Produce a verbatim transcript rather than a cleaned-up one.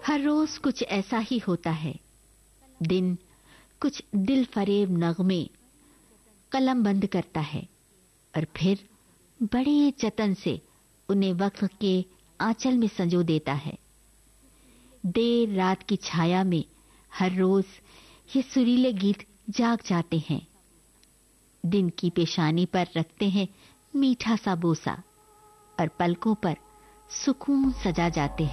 हर रोज कुछ ऐसा ही होता है। दिन कुछ दिल फरेब नगमे कलम बंद करता है और फिर बड़े जतन से उन्हें वक्त के आंचल में संजो देता है। देर रात की छाया में हर रोज ये सुरीले गीत जाग जाते हैं। दिन की पेशानी पर रखते हैं मीठा सा बोसा और पलकों पर सुकून सजा जाते हैं।